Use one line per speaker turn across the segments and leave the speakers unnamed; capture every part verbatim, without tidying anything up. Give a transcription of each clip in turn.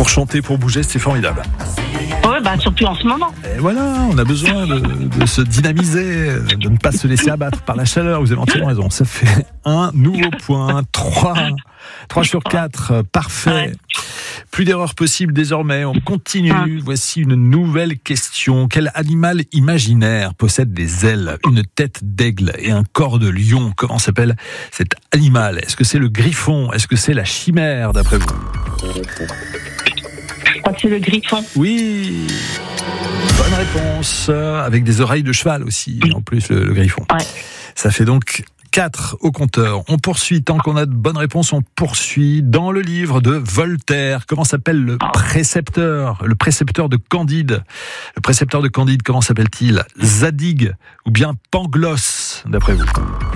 Pour chanter, pour bouger, c'est formidable.
Ouais, bah surtout en ce moment.
Et voilà, on a besoin de, de se dynamiser, de ne pas se laisser abattre par la chaleur. Vous avez entièrement raison. Ça fait un nouveau point. Trois, trois sur quatre. Parfait.
Ouais.
Plus d'erreurs possibles désormais. On continue. Voici une nouvelle question. Quel animal imaginaire possède des ailes, une tête d'aigle et un corps de lion? Comment s'appelle cet animal? Est-ce que c'est le griffon? Est-ce que c'est la chimère, d'après vous?
Je crois que c'est le griffon.
Oui, bonne réponse. Avec des oreilles de cheval aussi, en plus, le, le griffon.
Ouais.
Ça fait donc quatre au compteur. On poursuit, tant qu'on a de bonnes réponses, on poursuit dans le livre de Voltaire. Comment s'appelle le précepteur? Le précepteur de Candide. Le précepteur de Candide, comment s'appelle-t-il? Zadig ou bien Pangloss, d'après vous?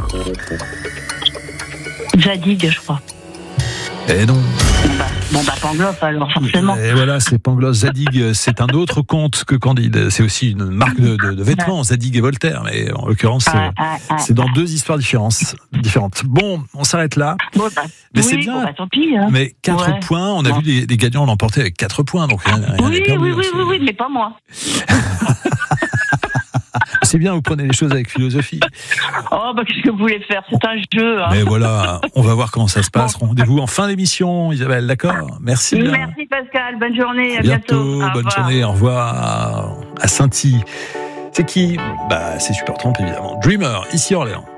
Zadig, je crois.
Eh non.
Bon bah, bon bah Pangloss alors, forcément.
Et voilà, c'est Pangloss. Zadig, c'est un autre conte que Candide. C'est aussi une marque de, de, de vêtements, Zadig et Voltaire. Mais en l'occurrence,
Ah, ah, ah,
c'est dans deux histoires différentes. différentes. Bon, on s'arrête là.
Bon bah,
Mais
oui,
c'est bien.
bon bah, tant pis. Hein.
Mais quatre
Ouais.
points, on a
Bon.
vu les, les gagnants l'emporter avec quatre points. Donc rien, rien
Oui,
n'est perdu,
oui,
hein,
oui,
c'est-
oui, oui, mais pas moi.
C'est bien, vous prenez les choses avec philosophie.
Oh bah qu'est-ce que vous voulez faire? C'est un jeu. Hein.
Mais voilà, on va voir comment ça se passe. Rendez-vous en fin d'émission, Isabelle, d'accord? Merci bien.
Merci Pascal, bonne journée,
À
à bientôt.
bientôt,
Au
bonne
revoir.
journée, au revoir à Saint-Y. C'est qui? Bah, c'est Supertramp évidemment. Dreamer, ici Orléans.